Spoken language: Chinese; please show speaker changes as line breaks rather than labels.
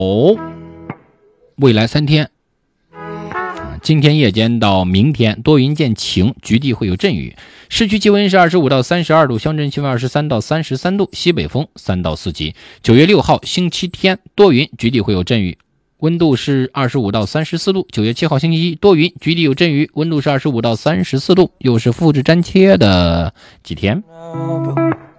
未来3天，今天夜间到明天多云见晴，局地会有阵雨。市区气温是25到32度，乡镇气温23到33度，西北风3到4级。9月6号星期天多云，局地会有阵雨，温度是25到34度。9月7号星期一多云，局地有阵雨，温度是25到34度，又是复制粘贴的几天。